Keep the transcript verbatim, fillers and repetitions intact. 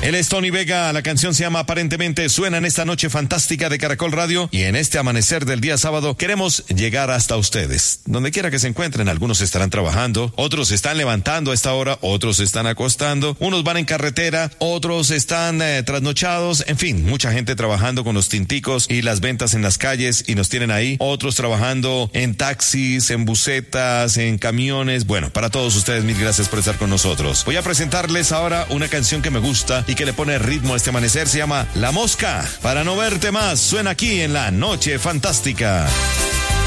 Él es Tony Vega, la canción se llama Aparentemente. Suena en esta noche fantástica de Caracol Radio y en este amanecer del día sábado queremos llegar hasta ustedes. Donde quiera que se encuentren, algunos estarán trabajando, otros se están levantando a esta hora, otros se están acostando, unos van en carretera, otros están eh, trasnochados, en fin, mucha gente trabajando con los tinticos y las ventas en las calles y nos tienen ahí, otros trabajando en taxis, en busetas, en camiones. Bueno, para todos ustedes, mil gracias por estar con nosotros. Voy a presentarles ahora una canción que me gusta y que le pone ritmo a este amanecer. Se llama La Mosca. Para no verte más, suena aquí en La Noche Fantástica.